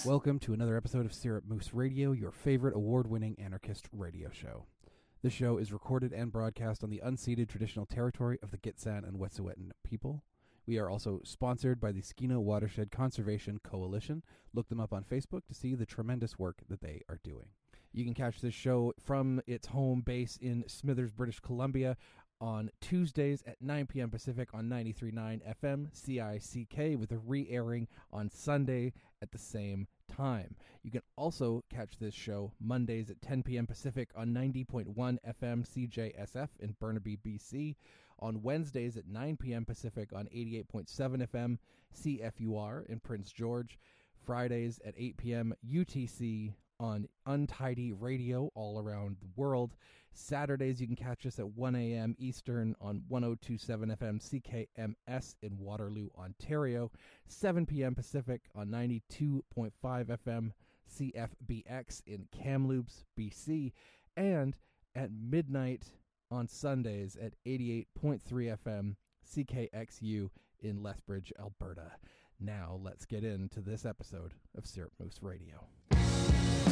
Welcome to another episode of Syrup Moose Radio, your favorite award-winning anarchist radio show. This show is recorded and broadcast on the unceded traditional territory of the Gitxsan and Wet'suwet'en people. We are also sponsored by the Skeena Watershed Conservation Coalition. Look them up on Facebook to see the tremendous work that they are doing. You can catch this show from its home base in Smithers, British Columbia, on Tuesdays at 9 p.m. Pacific on 93.9 FM CICK, with a re-airing on Sunday at the same time. You can also catch this show Mondays at 10 p.m. Pacific on 90.1 FM CJSF in Burnaby, BC, on Wednesdays at 9 p.m. Pacific on 88.7 FM CFUR in Prince George, Fridays at 8 p.m. UTC on Untidy Radio all around the world. Saturdays you can catch us at 1 a.m. Eastern on 102.7 FM CKMS in Waterloo, Ontario, 7 p.m. Pacific on 92.5 FM CFBX in Kamloops, BC, and at midnight on Sundays at 88.3 FM CKXU in Lethbridge, Alberta. Now let's get into this episode of Syrup Moose Radio.